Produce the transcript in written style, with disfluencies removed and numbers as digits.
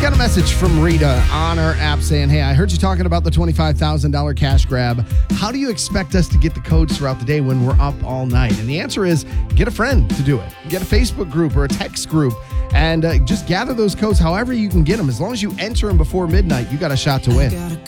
got a message from Rita on our app saying, hey, I heard you talking about the $25,000 cash grab. How do you expect us to get the codes throughout the day when we're up all night? And the answer is get a friend to do it. Get a Facebook group or a text group and just gather those codes however you can get them. As long as you enter them before midnight, you got a shot to win.